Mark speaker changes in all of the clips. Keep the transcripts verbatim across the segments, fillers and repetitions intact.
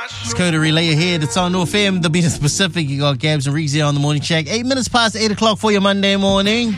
Speaker 1: It's Coda Relay ahead. It's on North M, the Beat of the Pacific. You got Gabs and Reezy on the morning check. Eight minutes past eight o'clock for your Monday morning.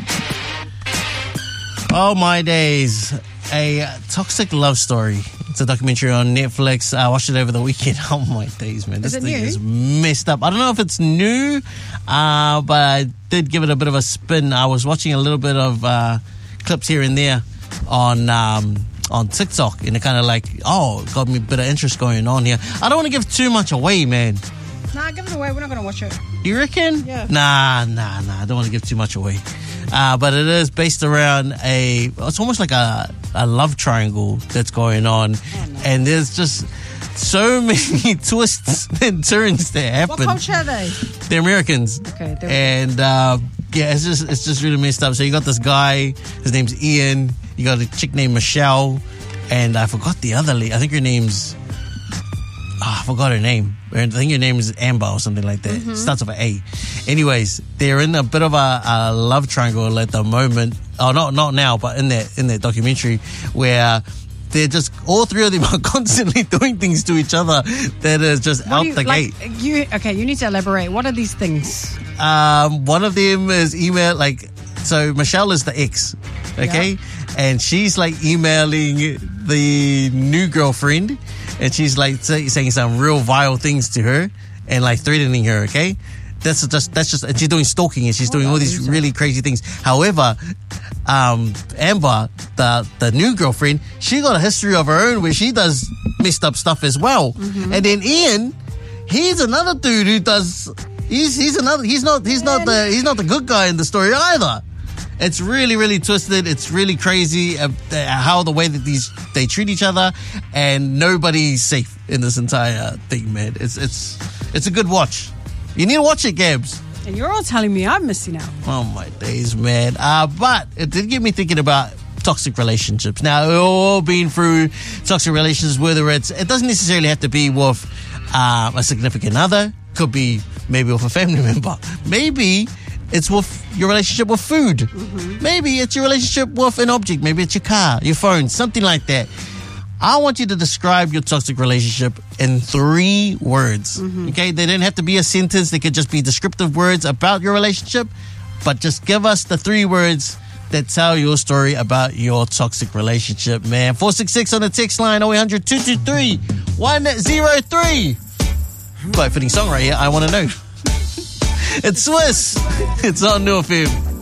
Speaker 1: Oh my days. A toxic love story. It's a documentary on Netflix. I watched it over the weekend. Oh my days, man. This
Speaker 2: Is it
Speaker 1: thing
Speaker 2: new?
Speaker 1: is messed up. I don't know if it's new, uh, but I did give it a bit of a spin. I was watching a little bit of uh, clips here and there on um, on TikTok, and it kind of like, oh, got me a bit of interest going on here. I don't want to give too much away, man.
Speaker 2: Nah, give it away. We're not going to watch it.
Speaker 1: You reckon?
Speaker 2: Yeah.
Speaker 1: Nah, nah, nah. I don't want to give too much away. Uh, but it is based around a, it's almost like a, a love triangle that's going on.
Speaker 2: Oh, no.
Speaker 1: And there's just so many twists and turns that happen.
Speaker 2: What culture are they?
Speaker 1: They're Americans.
Speaker 2: Okay. They're...
Speaker 1: And, uh, yeah, it's just, it's just really messed up. So you got this guy, his name's Ian. You got a chick named Michelle. And I forgot the other lady. I think her name's, oh, I forgot her name. I think her name is Amber or something like that.
Speaker 2: Mm-hmm.
Speaker 1: Starts with an A. Anyways, they're in a bit of a, a love triangle at the moment. Oh, not not now, but in that in that documentary where they're just, all three of them are constantly doing things to each other that is just
Speaker 2: What
Speaker 1: out
Speaker 2: do you,
Speaker 1: the
Speaker 2: like,
Speaker 1: gate.
Speaker 2: You, okay, you need to elaborate. What are these things?
Speaker 1: Um, one of them is email, like, so Michelle is the ex, okay?
Speaker 2: Yeah.
Speaker 1: And she's like emailing the new girlfriend, and she's like say, saying some real vile things to her and like threatening her, okay? That's just, that's just, and she's doing stalking and she's
Speaker 2: What
Speaker 1: doing
Speaker 2: a
Speaker 1: all these
Speaker 2: loser.
Speaker 1: really crazy things. However, um, Amber, the, the new girlfriend, she got a history of her own where she does messed up stuff as well.
Speaker 2: Mm-hmm.
Speaker 1: And then Ian, he's another dude who does, he's, he's another, he's not, he's not the, he's not the good guy in the story either. It's really, really twisted. It's really crazy uh, how the way that these they treat each other, and nobody's safe in this entire thing, man. It's it's it's a good watch. You need to watch it, Gabs.
Speaker 2: And you're all telling me I'm missing out.
Speaker 1: Oh my days, man. Uh, but it did get me thinking about toxic relationships. Now, we've all been through toxic relationships, whether it's, it doesn't necessarily have to be with um, a significant other. Could be maybe with a family member. Maybe it's with your relationship with food. Mm-hmm. Maybe it's your relationship with an object. Maybe it's your car, your phone, something like that. I want you to describe your toxic relationship in three words. Mm-hmm. Okay? They didn't have to be a sentence. They could just be descriptive words about your relationship. But just give us the three words that tell your story about your toxic relationship, man. four six six on the text line, oh eight hundred, two two three, one oh three. Quite a fitting song right here. I Want to Know. It's Swiss. It's on North M.